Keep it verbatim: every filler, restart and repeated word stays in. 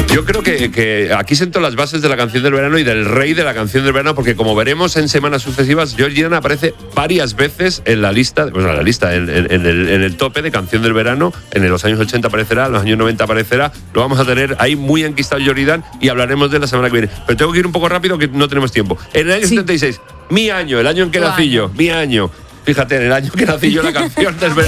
Yo creo que, que aquí siento las bases de la canción del verano y del rey de la canción del verano, porque como veremos en semanas sucesivas, George Dan aparece varias veces en la lista, pues en la lista, en, en, en, el, en el tope de canción del verano. En los años ochenta aparecerá, en los años noventa aparecerá. Lo vamos a tener ahí muy enquistado George Dan y hablaremos de la semana que viene. Pero tengo que ir un poco rápido que no tenemos tiempo. En el año sí. setenta y seis, mi año, el año en que nací yo, mi año. Fíjate, en el año que nací yo, la canción del verano.